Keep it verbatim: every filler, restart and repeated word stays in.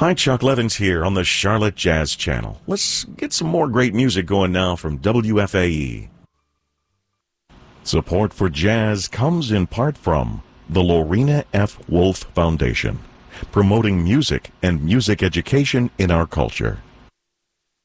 Hi, Chuck Levins here on the Charlotte Jazz Channel. Let's get some more great music going now from W F A E. Support for jazz comes in part from the Lorena F. Wolf Foundation, promoting music and music education in our culture.